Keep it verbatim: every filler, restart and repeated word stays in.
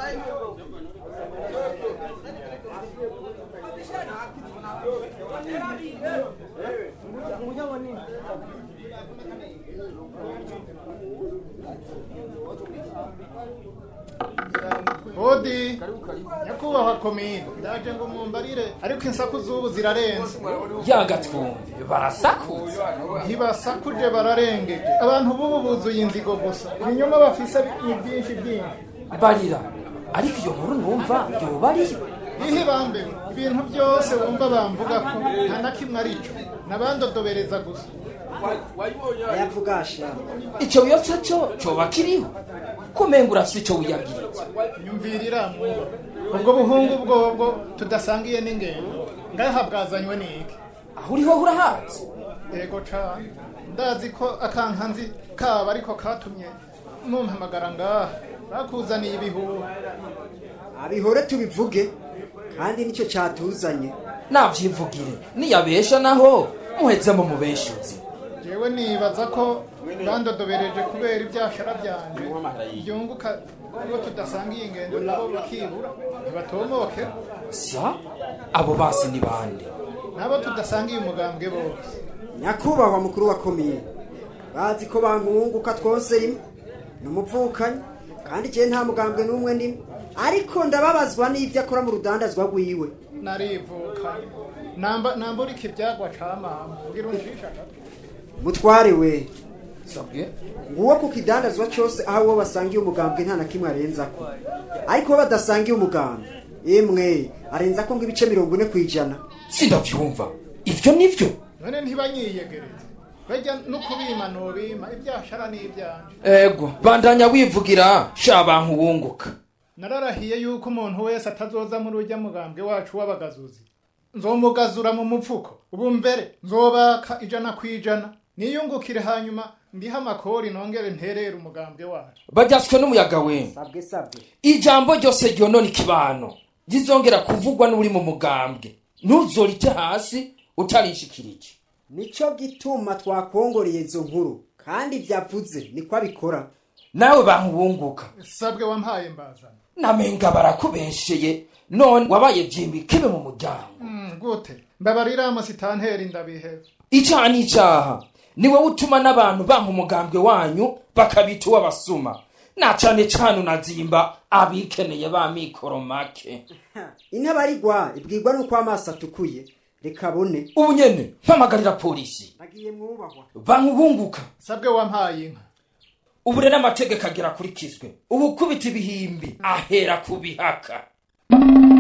Odi nyakubahwa komine ndaje ngo mumbarire ariko insaku zubu zirarenze yagatwumve barasakutse ntibasakuje bararengeje abantu bubu buzuye inzigo gusa ibinyoma bafise ni byinshi byinshi barira ariko iyo nkuru numva yoba ariyo ihe bambe ibintu byose wumva bamvuga ko nta na kimwe arico nabandodobereza gusa yavugasha icyo wiyotsa cyo coba kiriho kumenga urafise ico wiyagiritse nyumvirira mu ubwo buhungu bwobwo tudasangiye n'ingendo ngaha bwazanywe n'iki aho uriho urahazi yego cane ndazi ko akankanzi kaba ariko katumye mumpamagara ngaha bakuzaniye ibihuha abihore tubivuge kandi nicyo cyatuzanye navyivugire niyabesha naho muheze mu mubeshuzi jewe nibaza ko bandodobereje kubera ibyashara byanje byunguka ngo tudasangiye ingendo nabo bakibura ntibatomoke sa abo basi ni bande nabo tudasangiye umugambwe bose nyakubahwa mukuru wa komine bazi ko bankunguka twose rimwe n'umuvukanye kandi je nta mugambwe n'umwe ndimwe ariko ndababazwa n'ibyo akora mu rudandazwa rwiwe narivukanye namba nambura ikibyagwa camama ugira unshisha mutware we sabye nguwo ku kidandazwa cyose aho wo basangiye umugambwe nta na kimwe arenza ko ariko badasangiye umugambwe emwe arenza ko ng'ibice mirongo ine kwijana sindavyumva ivyo nivyo none ntibanyiyegereze bajya no kubima nobima ibyashara n'ibyanje ego bandanya wivugira sha bantu wunguka nararahiye yuko umuntu wese atazoza muri ujya mugambwe wacu w'abagazuzi nzomugazura mu mupfuko ubu mbere nzobaka ijana kwijana niyungukire hanyuma ndiha amakori nongere nterera umugambwe wacu bajyaswe n'umuyaga we sabwe sabwe ijambo ryose ryonona ikibano gizongera kuvugwa n'uri mu mugambwe ntuzorite hasi utarishikirije nico gituma twakongoreye izo nkuru kandi byavuze niko abikora nawe bantu bunguka sabwe wampaye mbazana namenga barakubesheye none wabaye byimbi kibe mu muryango mm, gute mbabarira amasitanteri ndabiheza icyaha ni icyaha niwe utuma n'abantu banka umugambwe wanyu bakabita uw'abasuma na cane cane unazimba abikeneye ba mikoro make intabarigwa ibwirwa nuko amaso atukuye reka bone ubu nyene mpamagarira polisi agiye mwubahwa bantu bunguka sabwe wampaye inka ubu rero amategeko agira kurikizwe ubu kubita ibihimbi ahera kubihaka